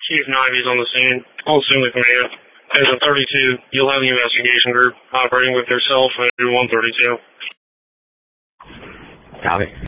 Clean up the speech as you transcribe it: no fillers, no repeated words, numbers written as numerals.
Chief Knives on the scene. All assuming command. As a 32, you'll have the investigation group operating with yourself and 132. Copy.